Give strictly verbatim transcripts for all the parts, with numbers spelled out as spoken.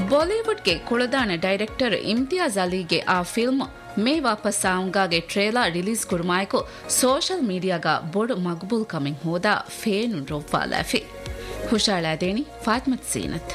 ಬಾಲಿವುಡ್ಗೆ ಕುಳದಾಣ director Imtiaz ಅಲಿಗೆ ಆ film May ವಾಪಸ್ ಆವಂಗಾಗೆ trailer release ಕುರ್ಮಾಯಕು social ಮೀಡಿಯಾಗ ಬೊಡು Maqbool coming ಹೋದ ಫೇನು ರೊವ್ವಾ ಲಾಫಿ ಹುಷಾಳಾದೇಣಿ ಫಾತ್ಮತ್ ಸೀನತ್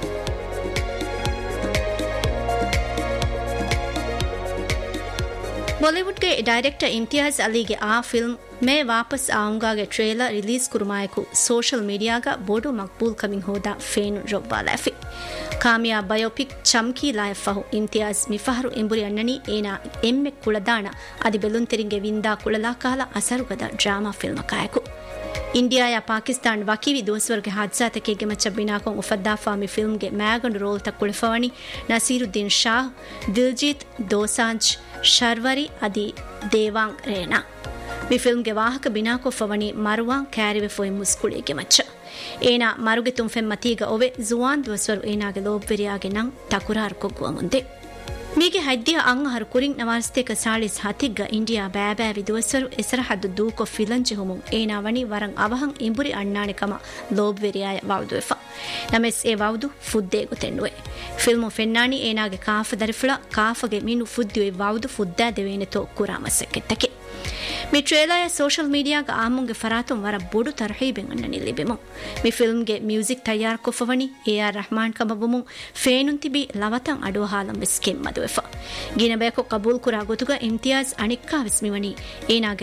ಬಾಲಿವುಡ್ ಗೆ ಡೈರೆಕ್ಟರ್ ಇಮ್ತಿಯಾಜ್ ಅಲಿಗೆ ಆ ಫಿಲ್ಮ್ ಮೇ ವಾಪಸ್ ಆವಂಗಾಗೆ ಟ್ರೇಲರ್ ರಿಲೀಸ್ ಕುರ್ಮಾಯಕು ಸೋಷಲ್ ಮೀಡಿಯಾಗ ಬೋಡು ಮಕ್ಬೂಲ್ ಕಮಿಂಗ್ ಹೋದ ಫೇನು ರೊವ್ವಾ ಲಾಫಿ ಕಾಮಿಯಾ ಬಯೋಪಿಕ್ ಚಮ್ಕಿ ಲಾಯಫಹು ಇಮ್ತಿಯಾಜ್ ಮಿಫಹರು ಎಂಬುರಿ ಅಣ್ಣನಿ ಏನ ಎಮ್ಮೆ ಕುಳದಾಣ ಅದಿ ಬೆಲುಂತೆರಿಂಗೆ ವಿಂದಾ ಕುಳಲಾಕಾಲ ಅಸರುಗದ ಡ್ರಾಮಾ ಫಿಲ್ಮ್ ಕಾಯಕು ಇಂಡಿಯಾಯ ಪಾಕಿಸ್ತಾನ್ ವಕೀವಿ ದೋಸ್ವರ್ಗೆ ಹಾದ್ಸಾತಕೆಗೆ ಮಚ್ಚ ಬಿನಾಕೊಂ ಉಫದ್ದಾಫಾಮಿ ಫಿಲ್ಮ್ಗೆ ಮ್ಯಾಗಂಡು ರೋಲ್ ತಕ್ಕುಳಿಫವಣಿ ನಸೀರುದ್ದೀನ್ ಶಾಹ್ ದಿಲ್ಜೀತ್ ದೋಸಾಂಜ್ ಶರ್ವರಿ ಅದಿ ದೇವಾಂಗ್ ರೇನಾ ಮಿ ಫಿಲ್ಮ್ಗೆ ವಾಹಕ ಬಿನಾಕೊ ಫವಣಿ ಮರುವಾಂ ಕ್ಯಾರಿವೆ ಫೊಯ್ ಮುಸ್ಕುಳಿಗೆ ಮಚ್ಚ ಏನ ಮರುಗೆ ತುಂಫೆಂ ಮತೀಗ ಒವೆ ಜುವಾನ್ ದೋಸ್ವರು ಏನಾಗೆ ಲೋಬ್ವೆರಿಯಾಗೆ ನಂ ತಕುರಾರ್ ಕೊಗ್ಗುವ ಮುಂದೆ ಮೀಗೆ ಹದ್ದಿಯ ಅಂಗ ಹರು ಕುರಿಂಗ್ ನವಾರ್ಸ್ತೆಕ ಸಾಳಿಸ್ ಹತಿಗ್ಗ ಇಂಡಿಯಾ ಬ್ಯಾಬ್ಯಾವಿ ದೋಸ್ವರು ಎಸರಹದ್ದು ದೂಕೊ ಫಿಲಂಜಿ ಹುಮುಂ ಏನಾವಣಿ ವರಂ ಅವಹಂ ಇಂಬುರಿ ಅಣ್ಣಾಣೆ ಕಮ ಲೋಬ್ವೆರಿಯಾಯ ವೌದುವೆಫ ನಮೆಸ್ ಎ ವೌದು ಫುದ್ದೇಗು ತೆಂಡುವೆ ಫಿಲ್ಮು ಫೆನ್ನಾಣಿ ಏನಾಗೆ ಕಾಫ ದರಿಫುಳ ಕಾಫಗೆ ಮೀನು ಫುದ್ದುವೆ ವೌದು ಫುದ್ದಾ ದೆವೇನೆ ತೋ ಕುರಾಮಸಕ್ಕೆತ್ತಕೆ ಮಿ ಟ್ರೇಲರ್ ಸೋಷಲ್ ಮೀಡಿಯಾಗ ಆಮುಂಗೆ ಫರಾತುಂ ವರ ಬೊಡು ತರ್ಹೀಬೆಂ ಅಣ್ಣನಿ ಲಿಬೆಮು ಮಿ ಫಿಲ್ಮ್ಗೆ ಮ್ಯೂಸಿಕ್ ತಯಾರ್ ಕೊಫವಣಿ ಎ ಆರ್ ರಹಮಾನ್ ಕಮಬುಮು ಫೇನುನ್ ತಿಬಿ ಲವತಂ ಅಡು ಹಾಲಂ ವಿಸ್ಕೆಂ ಮದುವೆಫ ಗಿನಬೇಕೊ ಕಬೂಲ್ ಕುರಾ ಗೊತುಗ ಇಮ್ತಿಯಾಜ್ ಅಣಿಕ್ಕಾ ವಿಸ್ಮಿವಣಿ ಏನಾಗೆ